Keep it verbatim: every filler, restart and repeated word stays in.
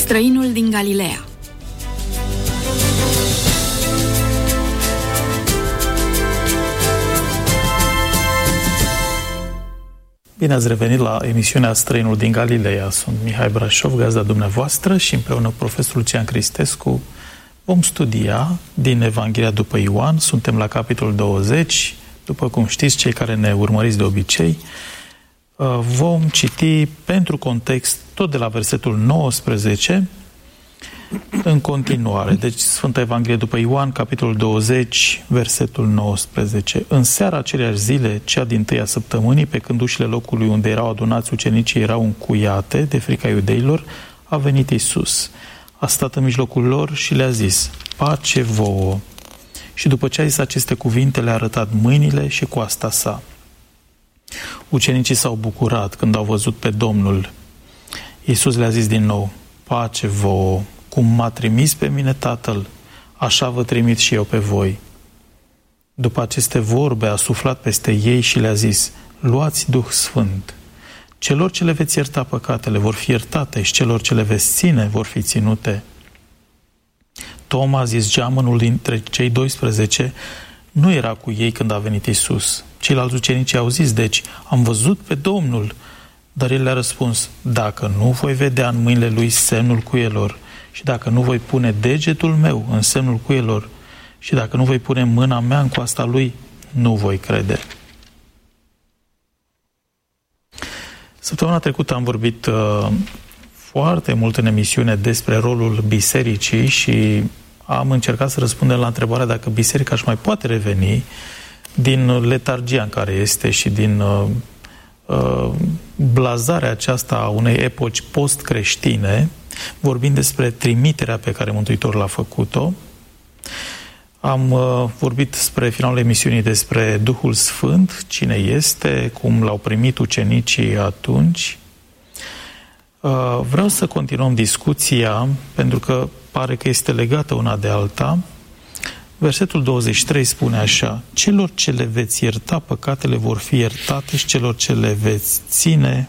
Străinul din Galileea. Bine ați revenit la emisiunea Străinul din Galileea. Sunt Mihai Brașov, gazda dumneavoastră, și împreună cu profesorul Lucian Cristescu vom studia din Evanghelia după Ioan. Suntem la capitolul douăzeci. După cum știți, cei care ne urmăriți de obicei, vom citi pentru context tot de la versetul nouăsprezece în continuare. Deci Sfânta Evanghelie după Ioan, capitolul douăzeci, versetul nouăsprezece. În seara aceleași zile, cea dintâia săptămânii, pe când ușile locului unde erau adunați ucenicii erau încuiate de frica iudeilor, a venit Iisus. A stat în mijlocul lor și le-a zis: pace vouă! Și după ce a zis aceste cuvinte, le-a arătat mâinile și coasta sa. Ucenicii s-au bucurat când au văzut pe Domnul. Iisus le-a zis din nou: pace vouă! Cum m-a trimis pe mine Tatăl, așa vă trimit și eu pe voi. După aceste vorbe a suflat peste ei și le-a zis: luați Duh Sfânt. Celor ce le veți ierta păcatele vor fi iertate și celor ce le veți ține vor fi ținute. Toma, a zis geamănul dintre cei doisprezece, nu era cu ei când a venit Iisus. Ceilalți ucenici au zis, deci, am văzut pe Domnul. Dar el le-a răspuns: dacă nu voi vedea în mâinile lui semnul cuielor și dacă nu voi pune degetul meu în semnul cuielor și dacă nu voi pune mâna mea în coasta lui, nu voi crede. Săptămâna trecută am vorbit uh, foarte mult în emisiune despre rolul bisericii și am încercat să răspundem la întrebarea dacă biserica își mai poate reveni din letargia în care este și din uh, uh, blazarea aceasta a unei epoci post-creștine, vorbind despre trimiterea pe care Mântuitorul a făcut-o. Am uh, vorbit spre finalul emisiunii despre Duhul Sfânt, cine este, cum l-au primit ucenicii atunci. Uh, vreau să continuăm discuția, pentru că pare că este legată una de alta. Versetul douăzeci și trei spune așa: celor ce le veți ierta păcatele vor fi iertate și celor ce le veți ține